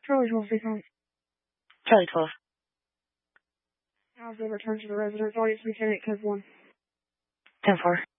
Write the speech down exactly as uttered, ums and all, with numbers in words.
Charlie twelve, stay calm. Charlie twelve. As they return to the residence, audience be ten eight, ten one. ten four.